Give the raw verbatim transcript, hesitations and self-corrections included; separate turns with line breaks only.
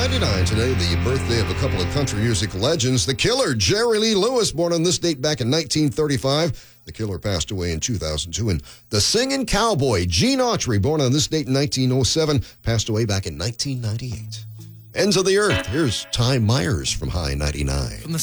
ninety-nine today, the birthday of a couple of country music legends. The Killer, Jerry Lee Lewis, born on this date back in nineteen thirty-five. The Killer passed away in two thousand two. And the Singing Cowboy, Gene Autry, born on this date in nineteen oh seven, passed away back in nineteen ninety-eight. Ends of the Earth. Here's Ty Myers from High ninety-nine.
From the